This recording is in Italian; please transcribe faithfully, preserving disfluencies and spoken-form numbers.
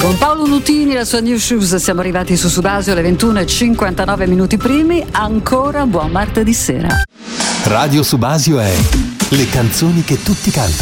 Con Paolo Nutini e la sua New Shoes siamo arrivati su Subasio alle ventuno e cinquantanove minuti primi. Ancora buon martedì sera. Radio Subasio è le canzoni che tutti cantano.